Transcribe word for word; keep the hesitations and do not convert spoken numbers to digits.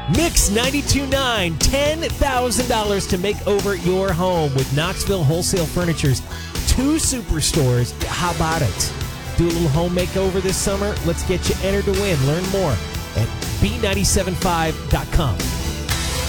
Mix ninety-two point nine, ten thousand dollars to make over your home with Knoxville Wholesale Furniture's two superstores. How about it? Do a little home makeover this summer? Let's get you entered to win. Learn more at b nine seven five dot com.